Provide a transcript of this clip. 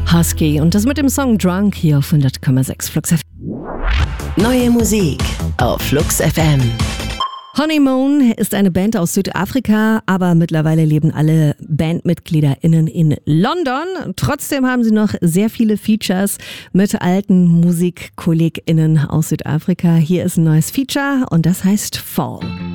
Husky und das mit dem Song Drunk hier auf 100,6 Flux FM. Neue Musik auf Flux FM. Honeymoon ist eine Band aus Südafrika, aber mittlerweile leben alle BandmitgliederInnen in London. Trotzdem haben sie noch sehr viele Features mit alten MusikkollegInnen aus Südafrika. Hier ist ein neues Feature und das heißt Fall.